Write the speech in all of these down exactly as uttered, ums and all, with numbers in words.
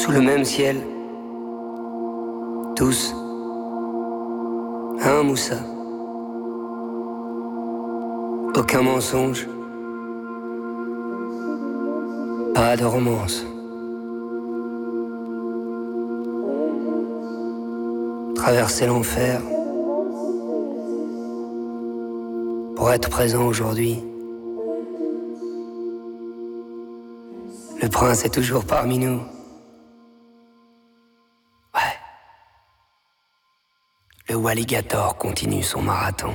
sous le même ciel, tous, un Moussa. Aucun mensonge, pas de romance. Traverser l'enfer pour être présent aujourd'hui. Le prince est toujours parmi nous. Ouais. Le Walligator continue son marathon.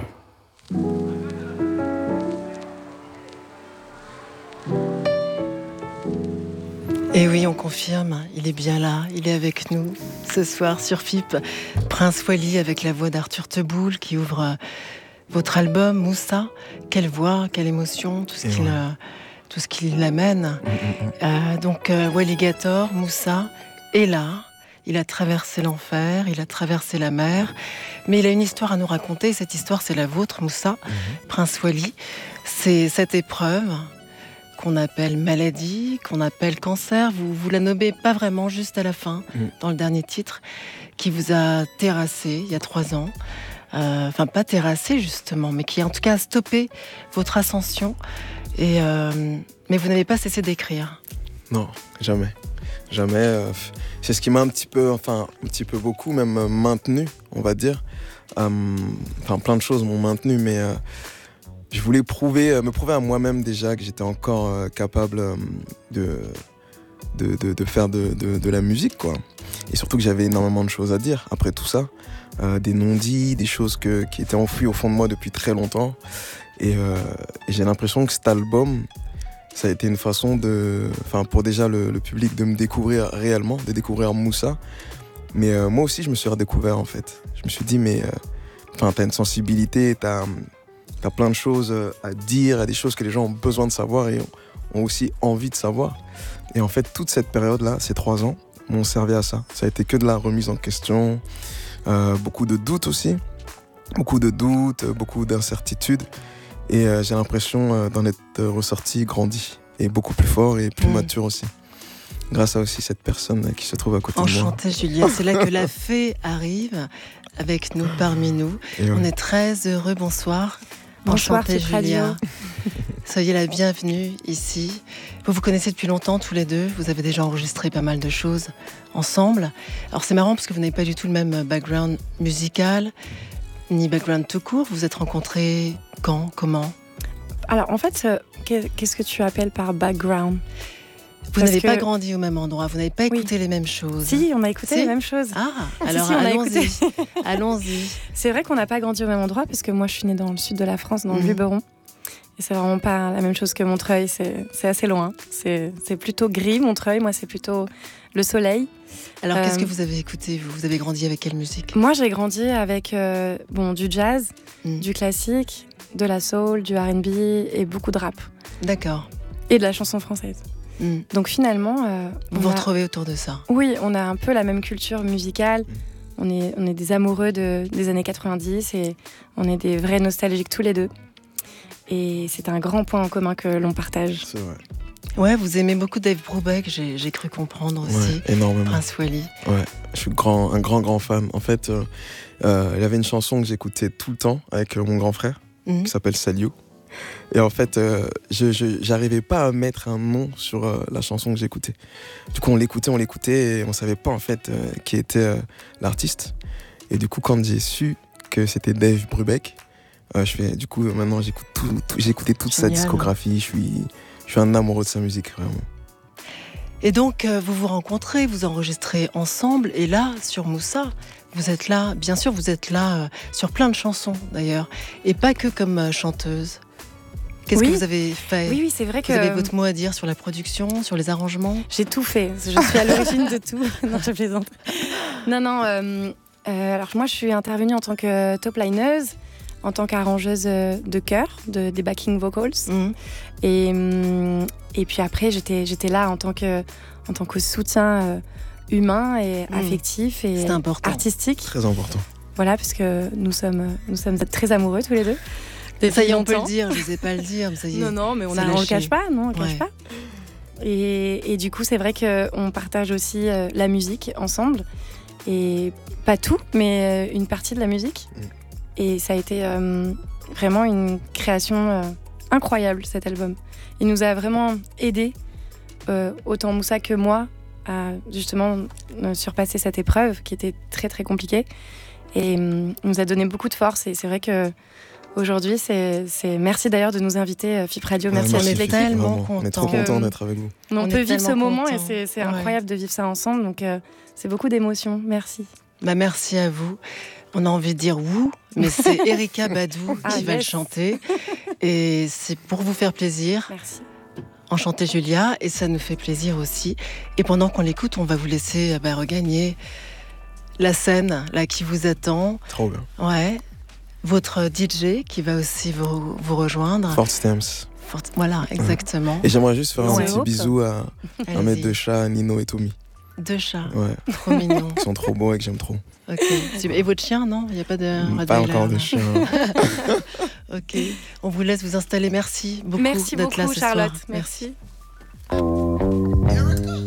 Et oui, on confirme, il est bien là, il est avec nous ce soir sur F I P. Prince Wally avec la voix d'Arthur Teboul qui ouvre votre album Moussa. Quelle voix, quelle émotion, tout ce qu'il, ouais. tout ce qu'il amène. Mmh, mmh. Euh, donc euh, Walligator, Moussa est là. Il a traversé l'enfer, il a traversé la mer, mais il a une histoire à nous raconter. Cette histoire, c'est la vôtre, Moussa, mmh. Prince Wally. C'est cette épreuve qu'on appelle maladie, qu'on appelle cancer. Vous, vous la nommez pas vraiment, juste à la fin, mmh. dans le dernier titre, qui vous a terrassé il y a trois ans. Euh, enfin, pas terrassé, justement, mais qui, en tout cas, a stoppé votre ascension. Et, euh, mais vous n'avez pas cessé d'écrire. Non, jamais. Jamais. Euh, c'est ce qui m'a un petit peu, enfin, un petit peu beaucoup, même euh, maintenu, on va dire. Euh, enfin, plein de choses m'ont maintenu, mais... Euh, Je voulais prouver, me prouver à moi-même déjà que j'étais encore euh, capable euh, de, de, de, de faire de, de, de la musique, quoi. Et surtout que j'avais énormément de choses à dire après tout ça. Euh, des non-dits, des choses que, qui étaient enfouies au fond de moi depuis très longtemps. Et, euh, et j'ai l'impression que cet album, ça a été une façon de, enfin, pour déjà le, le public de me découvrir réellement, de découvrir Moussa. Mais euh, moi aussi, je me suis redécouvert, en fait. Je me suis dit, mais enfin, euh, t'as une sensibilité, t'as... T'as plein de choses à dire, à des choses que les gens ont besoin de savoir et ont aussi envie de savoir. Et en fait, toute cette période-là, ces trois ans, m'ont servi à ça. Ça a été que de la remise en question, euh, beaucoup de doutes aussi, beaucoup de doutes, beaucoup d'incertitudes. Et euh, j'ai l'impression euh, d'en être ressorti grandi et beaucoup plus fort et plus mmh. mature aussi. Grâce à aussi cette personne qui se trouve à côté Enchantée, de moi. Enchantée, Julien. C'est là que la fée arrive avec nous, parmi nous. Et On ouais. est très heureux. Bonsoir. Bonsoir, Enchantée, Julia. Soyez la bienvenue ici. Vous vous connaissez depuis longtemps tous les deux. Vous avez déjà enregistré pas mal de choses ensemble. Alors c'est marrant parce que vous n'avez pas du tout le même background musical, ni background tout court. Vous vous êtes rencontrés quand, comment ? Alors en fait, euh, qu'est-ce que tu appelles par background ? Vous Parce n'avez que... pas grandi au même endroit, vous n'avez pas écouté oui. les mêmes choses. Si, on a écouté si. les mêmes choses. Ah, ah alors si, si, allons-y. allons-y. C'est vrai qu'on n'a pas grandi au même endroit, parce que moi je suis née dans le sud de la France, dans mmh. le Luberon. Et c'est vraiment pas la même chose que Montreuil, c'est, c'est assez loin. C'est, c'est plutôt gris, Montreuil, moi c'est plutôt le soleil. Alors euh, qu'est-ce que vous avez écouté ? Vous avez grandi avec quelle musique ? Moi j'ai grandi avec euh, bon, du jazz, mmh. du classique, de la soul, du R and B et beaucoup de rap. D'accord. Et de la chanson française. Mmh. Donc finalement, euh, vous vous a... retrouvez autour de ça. Oui, on a un peu la même culture musicale. On est, on est des amoureux de, des années quatre-vingt-dix et on est des vrais nostalgiques tous les deux. Et c'est un grand point en commun que l'on partage. C'est vrai. Ouais, vous aimez beaucoup Dave Brubeck, j'ai, j'ai cru comprendre aussi. Ouais, énormément. Prince Wally. Ouais, je suis grand, un grand, grand fan. En fait, euh, euh, il y avait une chanson que j'écoutais tout le temps avec euh, mon grand frère, mmh. qui s'appelle Sell You. Et en fait, euh, je, je, j'arrivais pas à mettre un nom sur euh, la chanson que j'écoutais. Du coup, on l'écoutait, on l'écoutait, et on savait pas en fait euh, qui était euh, l'artiste. Et du coup, quand j'ai su que c'était Dave Brubeck, euh, je fais, du coup, maintenant, j'écoute tout, tout, j'ai écouté toute Génial. Sa discographie. Je suis, je suis un amoureux de sa musique, vraiment. Et donc, euh, vous vous rencontrez, vous enregistrez ensemble, et là, sur Moussa, vous êtes là, bien sûr, vous êtes là euh, sur plein de chansons, d'ailleurs, et pas que comme euh, chanteuse. Qu'est-ce oui. que vous avez fait ? Oui, oui, c'est vrai que... Vous avez votre mot à dire sur la production, sur les arrangements ? J'ai tout fait. Je suis à l'origine de tout. Non, je plaisante. Non, non. Euh, euh, alors, moi, je suis intervenue en tant que top-lineuse, en tant qu'arrangeuse de chœur, de, des backing vocals. Mmh. Et, et puis après, j'étais, j'étais là en tant que, en tant que soutien euh, humain et mmh. affectif et artistique. Très important. Voilà, parce que nous sommes, nous sommes très amoureux tous les deux. Ça y est, on peut le dire, je ne sais pas le dire. Mais ça y est, non, non, mais on ne le cache pas, non, on le ouais. cache pas. Et, et du coup, c'est vrai qu'on partage aussi euh, la musique ensemble. Et pas tout, mais euh, une partie de la musique. Mm. Et ça a été euh, vraiment une création euh, incroyable, cet album. Il nous a vraiment aidés, euh, autant Moussa que moi, à justement euh, surpasser cette épreuve qui était très très compliquée. Et euh, nous a donné beaucoup de force. Et c'est vrai que aujourd'hui, c'est, c'est... merci d'ailleurs de nous inviter, euh, F I P Radio. Merci, ouais, à toute l'équipe. Tellement on est trop contents d'être avec vous. On, on peut vivre ce moment content. et c'est, c'est ouais. incroyable de vivre ça ensemble. Donc euh, c'est beaucoup d'émotions. Merci. Bah, merci à vous. On a envie de dire wouh, mais c'est Erykah Badu ah, qui yes. va le chanter. Et c'est pour vous faire plaisir. Merci. Enchantée Julia, et ça nous fait plaisir aussi. Et pendant qu'on l'écoute, on va vous laisser bah, regagner la scène là, qui vous attend. Trop bien. Ouais. Votre D J qui va aussi vous, vous rejoindre. Fort Stamps. Fort... Voilà, exactement. Et j'aimerais juste faire Ouais. un petit bisou à, à mes deux chats, Nino et Tommy. Deux chats. Ouais. Trop mignons. Ils sont trop beaux et que j'aime trop. Ok. Et votre chien, non? Il n'y a pas de... Pas encore de chien. Ok. On vous laisse vous installer. Merci beaucoup Merci d'être beaucoup, là ce Charlotte. soir. Merci. Merci.